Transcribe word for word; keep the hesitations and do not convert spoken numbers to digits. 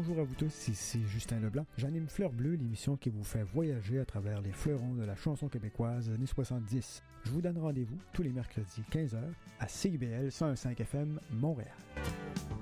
bonjour à vous tous, ici Justin Leblanc. J'anime Fleur Bleue, l'émission qui vous fait voyager à travers les fleurons de la chanson québécoise des années soixante-dix. Je vous donne rendez-vous tous les mercredis quinze heures à C I B L cent un virgule cinq F M Montréal.